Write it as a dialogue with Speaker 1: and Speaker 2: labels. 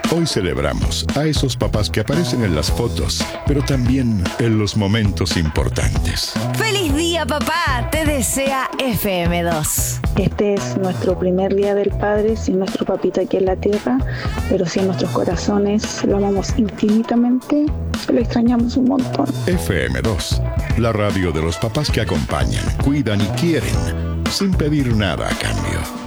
Speaker 1: Hoy celebramos a esos papás que aparecen en las fotos, pero también en los momentos importantes.
Speaker 2: ¡Feliz día, papá! Te desea FM2.
Speaker 3: Este es nuestro primer día del Padre sin nuestro papito aquí en la tierra, pero sí en nuestros corazones. Lo amamos infinitamente, lo extrañamos un montón.
Speaker 1: FM2, la radio de los papás que acompañan, cuidan y quieren, sin pedir nada a cambio.